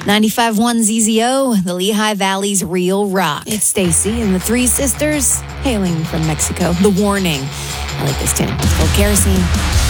95.1 ZZO, the Lehigh Valley's real rock. It's Stacy and the Three Sisters, hailing from Mexico. The Warning. I like this tune. It's called Kerosene.